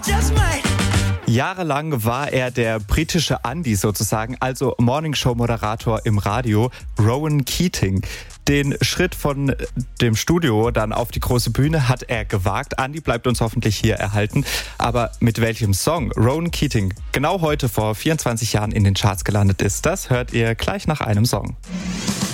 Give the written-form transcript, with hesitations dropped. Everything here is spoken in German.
Jahrelang war er der britische Andy sozusagen, also Morningshow-Moderator im Radio, Rowan Keating. Den Schritt von dem Studio dann auf die große Bühne hat er gewagt. Andy bleibt uns hoffentlich hier erhalten. Aber mit welchem Song Rowan Keating genau heute vor 24 Jahren in den Charts gelandet ist, das hört ihr gleich nach einem Song.